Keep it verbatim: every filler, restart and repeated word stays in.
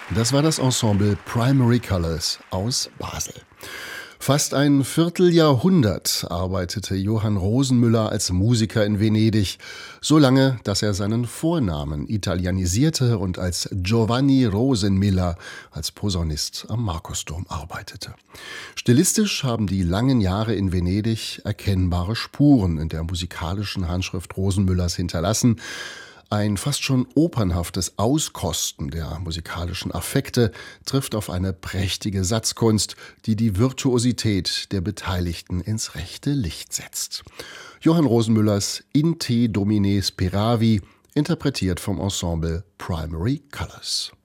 Das war das Ensemble Primary Colors aus Basel. Fast ein Vierteljahrhundert arbeitete Johann Rosenmüller als Musiker in Venedig, so lange, dass er seinen Vornamen italienisierte und als Giovanni Rosenmiller als Posaunist am Markusdom arbeitete. Stilistisch haben die langen Jahre in Venedig erkennbare Spuren in der musikalischen Handschrift Rosenmüllers hinterlassen. Ein fast schon opernhaftes Auskosten der musikalischen Affekte trifft auf eine prächtige Satzkunst, die die Virtuosität der Beteiligten ins rechte Licht setzt. Johann Rosenmüllers In te Domine Speravi, interpretiert vom Ensemble Primary Colors.